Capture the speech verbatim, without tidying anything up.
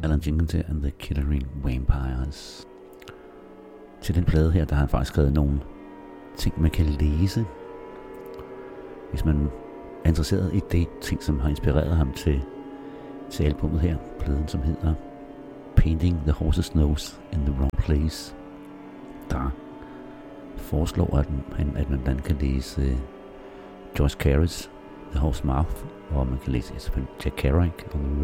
Alan Jenkinson and the Killering Vampires. Til den plade her, der har han faktisk skrevet nogle ting, man kan læse, hvis man er interesseret i det ting, som har inspireret ham til, til albumet her, pladen som hedder Painting the Horse's Nose in the Wrong Place. Der foreslår, at man, at man blandt andet kan læse Joyce Carys The Horse Mouth, og man kan læse Jack Kerouac on the